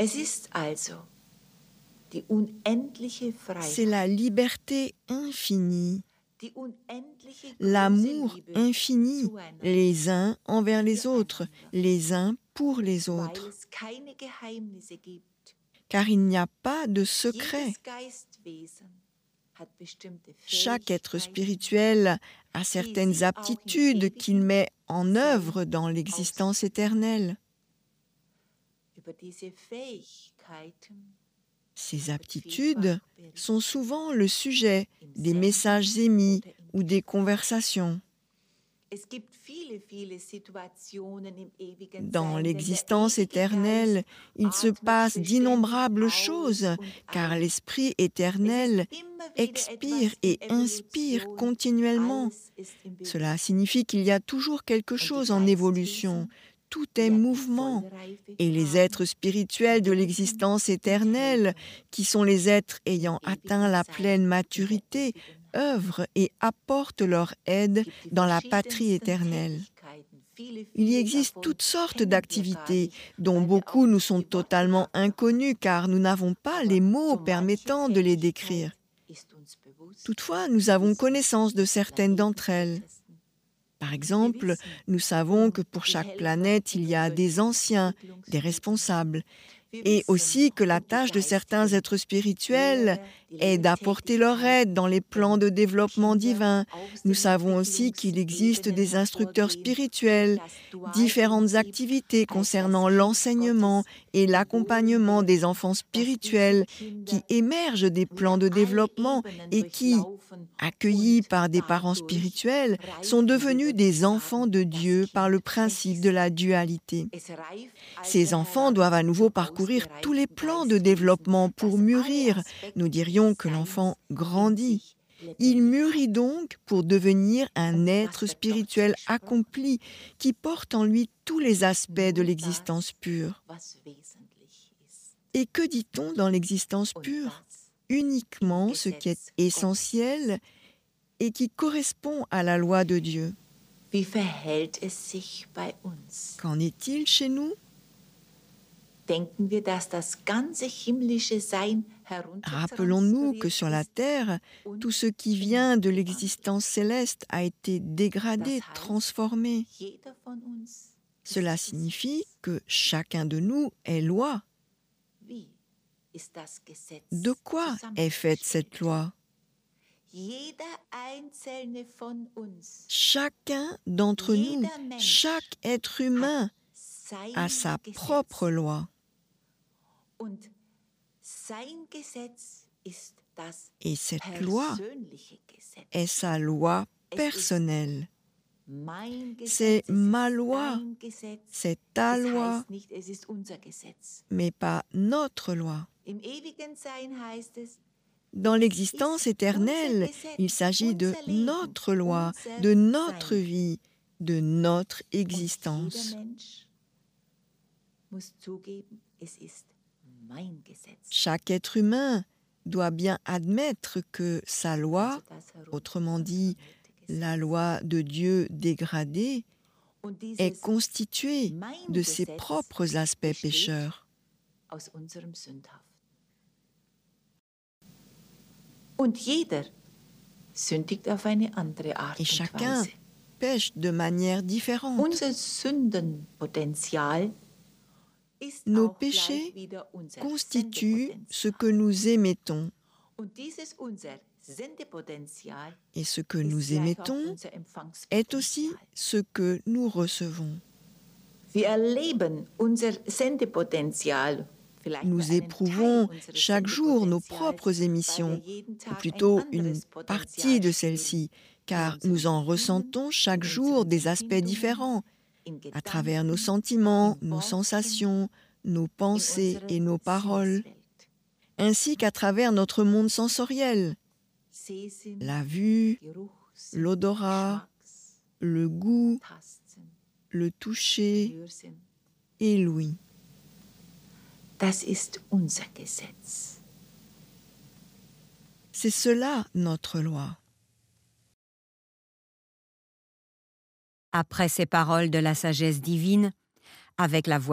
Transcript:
C'est la liberté infinie, l'amour infini, les uns envers les autres, les uns pour les autres. Car il n'y a pas de secret. Chaque être spirituel a certaines aptitudes qu'il met en œuvre dans l'existence éternelle. Ces aptitudes sont souvent le sujet des messages émis ou des conversations. Dans l'existence éternelle, il se passe d'innombrables choses, car l'Esprit éternel expire et inspire continuellement. Cela signifie qu'il y a toujours quelque chose en évolution. Tout est mouvement. Et les êtres spirituels de l'existence éternelle, qui sont les êtres ayant atteint la pleine maturité, œuvrent et apportent leur aide dans la patrie éternelle. Il y existe toutes sortes d'activités dont beaucoup nous sont totalement inconnues car nous n'avons pas les mots permettant de les décrire. Toutefois, nous avons connaissance de certaines d'entre elles. Par exemple, nous savons que pour chaque planète, il y a des anciens, des responsables, et aussi que la tâche de certains êtres spirituels est d'apporter leur aide dans les plans de développement divin. Nous savons aussi qu'il existe des instructeurs spirituels, différentes activités concernant l'enseignement et l'accompagnement des enfants spirituels qui émergent des plans de développement et qui, accueillis par des parents spirituels, sont devenus des enfants de Dieu par le principe de la dualité. Ces enfants doivent à nouveau parcourir tous les plans de développement pour mûrir. Nous dirions que l'enfant grandit. Il mûrit donc pour devenir un être spirituel accompli qui porte en lui tous les aspects de l'existence pure. Et que dit-on dans l'existence pure? Uniquement ce qui est essentiel et qui correspond à la loi de Dieu. Qu'en est-il chez nous? Rappelons-nous que sur la terre, tout ce qui vient de l'existence céleste a été dégradé, transformé. Cela signifie que chacun de nous est loi. De quoi est faite cette loi? Chacun d'entre nous, chaque être humain a sa propre loi. Et cette loi est sa loi personnelle. C'est ma loi, c'est ta loi, mais pas notre loi. Dans l'existence éternelle, il s'agit de notre loi, de notre vie, de notre existence. Chaque être humain doit bien admettre que sa loi, autrement dit la loi de Dieu dégradée, est constituée de ses propres aspects pécheurs. Et chacun pêche de manière différente. Nos péchés constituent ce que nous émettons. Et ce que nous émettons est aussi ce que nous recevons. Nous éprouvons chaque jour nos propres émissions, ou plutôt une partie de celles-ci, car nous en ressentons chaque jour des aspects différents, à travers nos sentiments, nos sensations, nos pensées et nos paroles, ainsi qu'à travers notre monde sensoriel, la vue, l'odorat, le goût, le toucher et l'ouïe. C'est cela notre loi. Après ces paroles de la sagesse divine, avec la voix